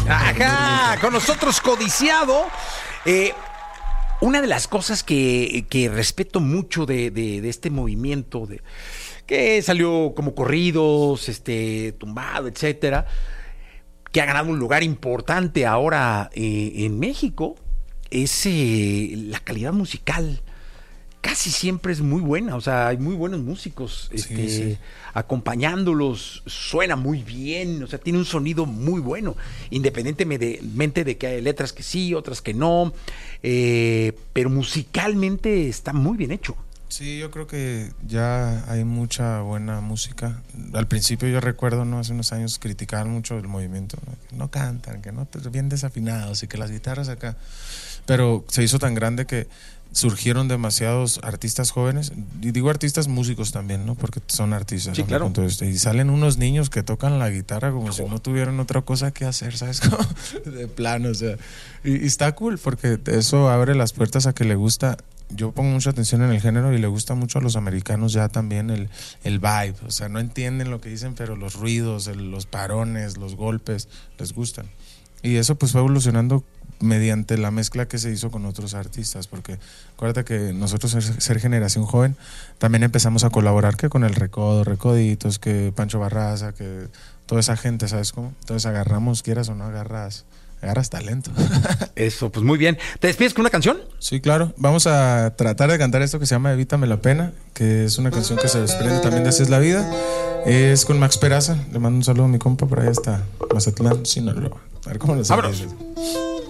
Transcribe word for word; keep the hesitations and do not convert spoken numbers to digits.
Ajá, con nosotros Codiciado. Eh, una de las cosas que, que respeto mucho de, de, de este movimiento, de, que salió como corridos, este, tumbado, etcétera, que ha ganado un lugar importante ahora eh, en México, es eh, la calidad musical. Casi siempre es muy buena, o sea, hay muy buenos músicos este, Sí, sí. acompañándolos, suena muy bien, o sea, tiene un sonido muy bueno, independientemente de que hay letras que sí, otras que no, eh, pero musicalmente está muy bien hecho. Sí, yo creo que ya hay mucha buena música. Al principio yo recuerdo, ¿no? Hace unos años criticaban mucho el movimiento, ¿no? Que no cantan, que no, bien desafinados y que las guitarras acá. Pero se hizo tan grande que surgieron demasiados artistas jóvenes, y digo artistas músicos también, ¿no? Porque son artistas. Sí, claro. Y salen unos niños que tocan la guitarra como oh. si no tuvieran otra cosa que hacer, ¿sabes? De plano, o sea. Y, y está cool porque eso abre las puertas a que le gusta. Yo pongo mucha atención en el género y le gusta mucho a los americanos ya también el, el vibe, o sea, no entienden lo que dicen, pero los ruidos, el, los parones, los golpes, les gustan. Y eso pues fue evolucionando mediante la mezcla que se hizo con otros artistas, porque acuérdate que nosotros ser, ser generación joven también empezamos a colaborar que con el Recodo, Recoditos, que Pancho Barraza, que toda esa gente, ¿sabes cómo? Entonces agarramos, quieras o no agarras, agarras talento. Eso, pues muy bien. ¿Te despides con una canción? Sí, claro. Vamos a tratar de cantar esto que se llama Evítame la pena, que es una canción que se desprende también de Así es la vida. Es con Max Peraza. Le mando un saludo a mi compa por ahí hasta Mazatlán, Sinaloa. A ver cómo lo sabes.